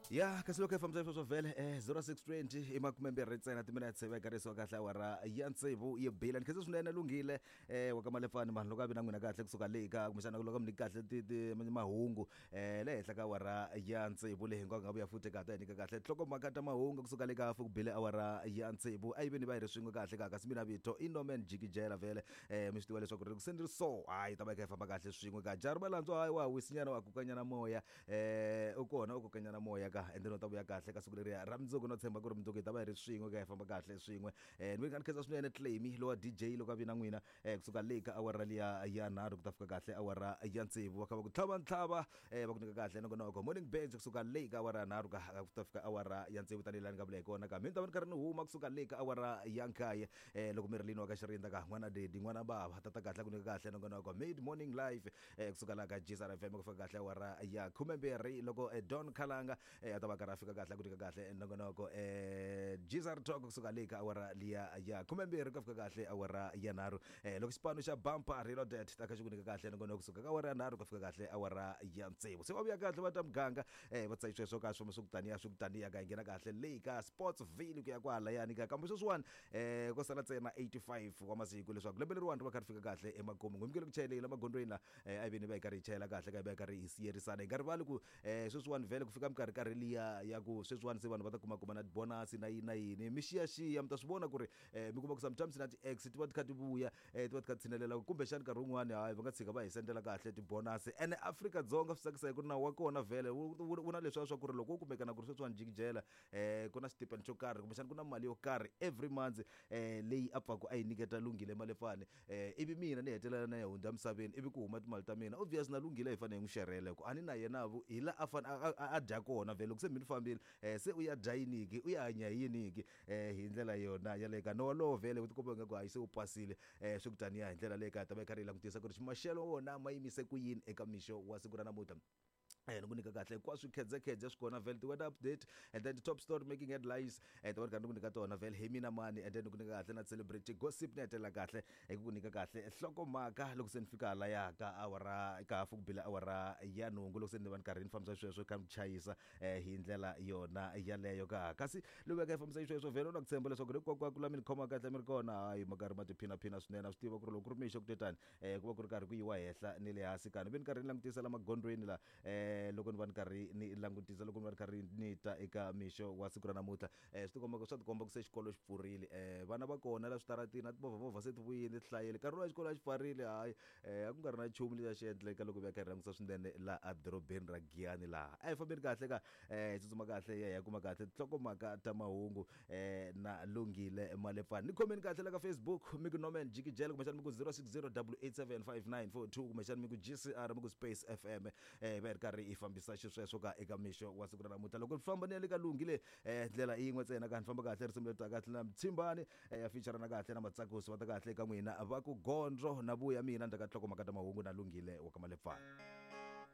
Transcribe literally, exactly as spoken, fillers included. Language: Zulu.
Ya kasiloke from Zefo vele eh zero six twenty imakumembe retsena timinutes vekariswa kahle awara yantsivu yebhila nkese swinene lungile eh wakamalefani mani lokavi na n'wina kahle kusuka le ka kumexana ku loka mi kahle ti ti mahungu eh le henhla ka awara yantsivu le hinkwako nga vuya futhi kahle ni kahle hloko makata mahungu kusuka le ka fuku bile awara yantsivu ayi veni va hi ri swin'we kahle ka kasi mina vito inomen jikijela vele eh mi swi tiva leswaku ri ku sendri so hayi ta va ka famba kahle swin'we ka jari balantswa hayi wa wisinyana wa kukanyana moya eh u kona u kukanyana moya ka ende no ta vuya kahle ka siku leri ra mundzuku no tshemba ku ri mundzuku ta va ri swin'we ka hi famba kahle swin'we eh ni nga khensa swinene claim lo wa D J loko vina n'wina eh kusuka le ka awara liya ya nharhu ku ta fika kahle awara ya ntsevu wa ka va ku tlhava ntlhava eh va ku nyika kahle noko noko morning beds kusuka le ka awara nharhu ka ku ta fika awara ya ntsevu tani lani ka vula kona ka mina ta va ni karhi ni huma kusuka le ka awara ya nkaye eh loko mi ri lini wa ka xirinda ka n'wana dedi n'wana bava ta ta kahle ku nyika kahle noko noko mid morning live eh kusuka la ka Jisa F M ku fika kahle awara ya khumembirhi loko Don Khalanga eh ta va ka fika kahle ku nyika kahle noko noko eh Jisa Talk kusuka le ka awara liya ya khumembirhi ka fika kahle awara ya nharhu eh loko xipano xa bumper reloaded ta ka xi ku nyika kahle noko noko kusuka ka awara ya nharhu ka fika kahle awara ya ntsevu se va vuya kahle va ta muganga eh va tsayiswe swo ka swo sukutaniya sukutaniya ka nghena kahle le ka Sportsville ku ya kwala yani ka kambe sweswiwani eh ko sala ntsena eighty-five wa masiku leswaku lembe leriwani va karhi fika kahle emakumu ngumkele ku chayela emagondweni la eh ayiveni va yi karhi chayela kahle ka va yi karhi siyerisana ngari vali ku eh sweswiwani vele ku fika mikarhi karhi liya ya ku sweswiwani se vanhu va ta kuma kuma na bonus na yini na yini mi xiya xiya mi ta swi vona ku ri eh mi kuma ku sometimes na ti ex ti va ti kha ti vuya eh ti va ti kha ti tshinelela kumbe xana nkarhi wun'wani hayi va nga tshika va hi sendela kahle ti bonus ene Afrika-Dzonga swi tsakisa hi ku ri nawu wa kona vele wu na leswiya swa ku ri loko u kumekana ku ri sweswiwani jikijela eh ku na stipend xo karhi kumbe xana ku na mali yo karhi every month eh leyi a pfaku a yi niketa Lungile Malefane eh ivi mina ni hetelela na hundza emisaveni ivi ku huma timali ta mina obvious na Lungile hi fanele hi n'wi xerhela ku ani na yena hi la a fane a dya kona vele loko se mi ni fambile eh se u ya dya yiniki u ya hanya hi yiniki eh hi ndlela yona ya le ka no lo vele u ti komba nga ku hayi se u pasile eh swi kutaniya hi ndlela le ka ta va karhi langutisa ku ri maxelo wona ma yimise ku yini eka mixo wa siku ra namuta eh ni kunika kahle kwa swi khedze khedze swi kona vele the weather update and then the top story making headlines eh to ka ni kunika tona vele he mina mani and then ni kunika kahle na celebrity gossip ni hetela kahle hi ku kunika kahle hloko maka loko se ni fika la ya ka awara ka hafu kubila awara ya nhungu loko se ni va ni karhi ni fambisa sweswo ka mchayisa eh hi ndlela yona ya leyo ka kasi loko ka fambisa sweswo vele na ku tshemba leswaku ri kokwa kula mi khoma kahle mi ri kona hayi makarhi ma tiphina phina swinene swi tiva ku ri loko ku ri mixo ku tetani eh ku va ku ri karhi ku yiwa hehla ni le hansi kana ni karhi ni langutisa la magondweni la eh loko ni va ni karhi ni langutisa loko ni va ni karhi ni ta eka mixo wa siku ra namutlha eh swi tikomba swa tikomba ku se xikolo xi pfurile eh vana va kona la switaratini na timovha movha se ti vuyile ti hlayile nkarhi wa xikolo a xi pfarile hayi eh a ku nga ri na nchumu lexi a xi endleka loko vuya karhi langutisa swinene la adorobeni ra Giyani laha a hi fambeni kahle ka eh tsutsuma kahle ya ya kuma kahle nhlokomhaka ta mahungu eh na Lungile Malefane ni khomeni kahle la ka Facebook mi ku Nomen Jikijela kumbe xana mi ku zero six zero eight eight seven five nine four two kumbe xana mi ku G C R mi ku Space F M eh va ri karhi i fambisa xisweswo ka eka mixo wa siku ra namutlha loko ri famba ni le ka Lungile eh ndlela yin'we ntsena ka ni famba kahle risimu leri ta kahle na Mtsimbani eh ya feature na kahle na Matsakosi va ta kahle eka n'wina va ku Gondro na vuya mina ndaka nhlokomhaka ta mahungu na Lungile wa ka Malefane.